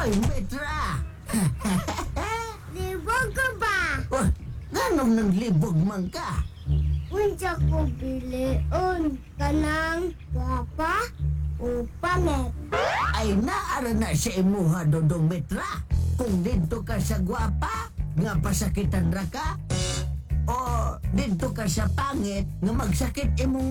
Oy, Petra! Libog ko ba? Oh, ganong nang libog man ka? Unsa ko bilion kanang gwapa o pangit? Ay naara na sa imuha, Dodong Petra. Kung dito ka sa gwapa, nga pasakitan ra ka, o dito ka sa pangit, nga magsakit imong